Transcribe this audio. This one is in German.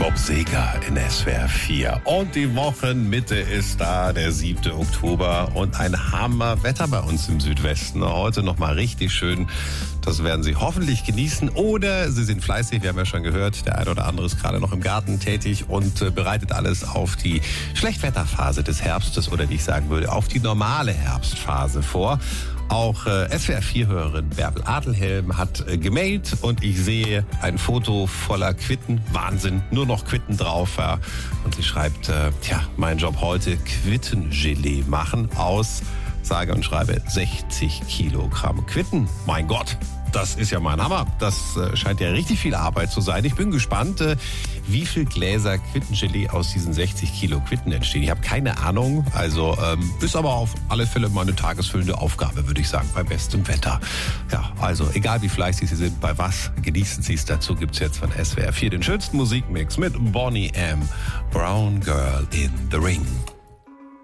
Bob Seger in SWR 4. Und die Wochenmitte ist da, der 7. Oktober. Und ein Hammerwetter bei uns im Südwesten. Heute nochmal richtig schön. Das werden Sie hoffentlich genießen. Oder Sie sind fleißig, wir haben ja schon gehört, der eine oder andere ist gerade noch im Garten tätig und bereitet alles auf die Schlechtwetterphase des Herbstes oder wie ich sagen würde, auf die normale Herbstphase vor. Auch SWR4-Hörerin Bärbel Adelhelm hat gemailt und ich sehe ein Foto voller Quitten. Wahnsinn, nur noch Quitten drauf. Ja. Und sie schreibt, mein Job heute, Quittengelee machen aus, sage und schreibe 60 Kilogramm Quitten. Mein Gott, das ist ja mein Hammer. Das scheint ja richtig viel Arbeit zu sein. Ich bin gespannt, wie viel Gläser Quittengelee aus diesen 60 Kilo Quitten entstehen. Ich habe keine Ahnung. Also ist aber auf alle Fälle mal eine tagesfüllende Aufgabe, würde ich sagen, bei bestem Wetter. Ja, also egal wie fleißig Sie sind, bei was, genießen Sie es. Dazu gibt es jetzt von SWR 4 den schönsten Musikmix mit Boney M. Brown Girl in the Ring.